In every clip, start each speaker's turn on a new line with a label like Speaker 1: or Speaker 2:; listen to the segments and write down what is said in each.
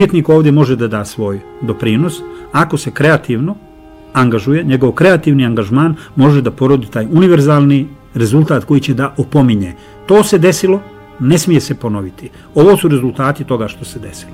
Speaker 1: Umjetnik ovdje može da da svoj doprinos ako se kreativno angažuje, njegov kreativni angažman može da porodi taj univerzalni rezultat koji će da opominje. To se desilo, ne smije se ponoviti. Ovo su rezultati toga što se desilo.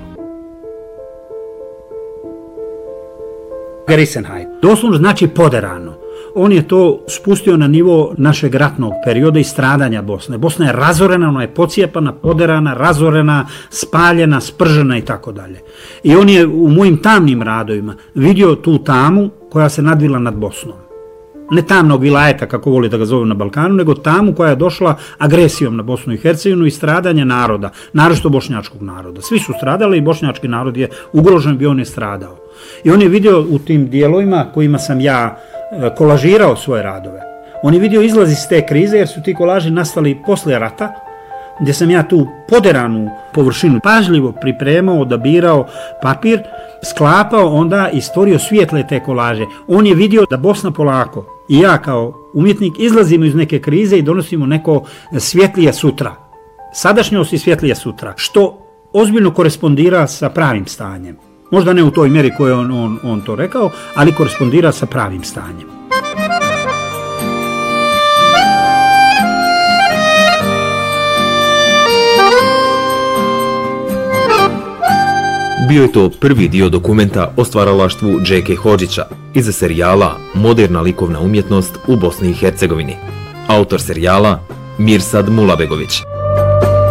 Speaker 1: Gerisenheit. Doslovno znači poderano. On je to spustio na nivo našeg ratnog perioda i stradanja Bosne. Bosna je razorena, ona je pocijepana, poderana, razorena, spaljena, spržena i tako dalje. I on je u mojim tamnim radovima vidio tu tamu koja se nadvila nad Bosnom. Ne tamnog vilajeta, kako voli da ga zove na Balkanu, nego tamu koja je došla agresijom na Bosnu i Hercegovinu i stradanje naroda, naročito bošnjačkog naroda. Svi su stradali i bošnjački narod je ugrožen, bio on je stradao. I on je vidio u tim dijelovima kojima sam ja kolažirao svoje radove. On je vidio izlaz iz te krize jer su ti kolaži nastali posle rata, gdje sam ja tu poderanu površinu pažljivo pripremao, odabirao papir, sklapao onda i stvorio svijetle te kolaže. On je vidio da Bosna polako i ja kao umjetnik izlazimo iz neke krize i donosimo neko svjetlije sutra. Sadašnjost i svjetlije sutra, što ozbiljno korespondira sa pravim stanjem. Možda ne u toj mjeri koje on to rekao, ali korespondira sa pravim stanjem.
Speaker 2: Bio je to prvi dio dokumenta o stvaralaštvu Džeke Hodžića iz serijala Moderna likovna umjetnost u Bosni i Hercegovini. Autor serijala Mirsad Mulabegović.